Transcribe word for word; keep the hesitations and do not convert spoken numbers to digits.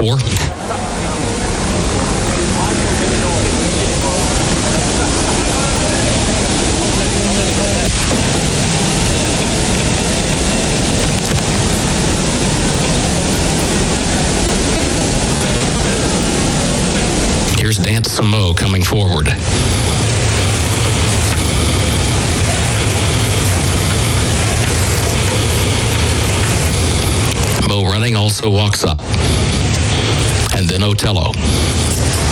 four. Here's Dance Samo coming forward. Mo running also walks up. And then Otello.